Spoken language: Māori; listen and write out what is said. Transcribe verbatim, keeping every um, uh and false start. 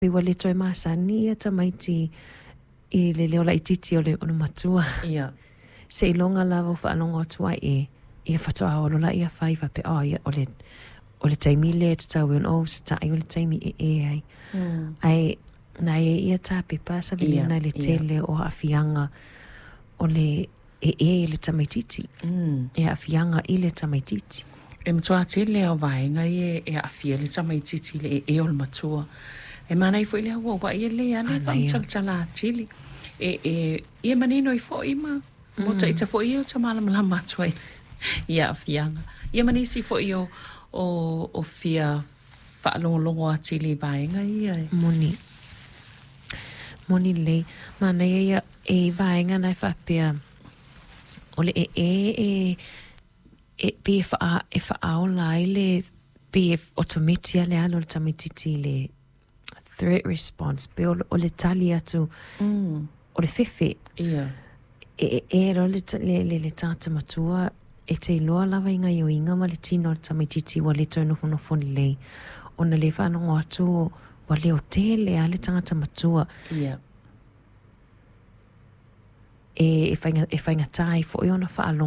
pe wale toi masani ia tamaiti i le leo la ititi o le ono matua. Ia. Se ilonga lava fa alonga tua e ia fatoa o la ia faiva pe o ia o le o le taimi le te tau on o se tai o le taimi e e ai. Mm. Ai na e ia tape pasa vile Ia, na le ia. tele o afianga o le e e le tamaititi. Mm. E afianga i le tamaititi. E matua tele o vaenga e e afia le tamaititi le e e o le matua. E mana i foi le hawa wa ia le ane Ana fa ia. tal tala chili. E e ia manino i fo ima. Mo ta ita fo ia ta mala mala matua. Ia afianga. Ia manisi fo ia o o fia fa longo longo a chili vaenga ia. Moni. Moni le. Mana ia e vaenga nai whapea. O le e e e e pe fa e fa au lai le pe automatia le alo le tamititi le threat response pe o, o le tali atu Mm. o le fefe Ia. e e e ro le, le, le, le tata matua e te iloa lava inga i o inga ma le tino o le tamititi wa le toi nofo nofo ni lei o na le whanongo atu wa le o tele a le tangata matua Ia. e e whainga, e whainga tai fo i ona wha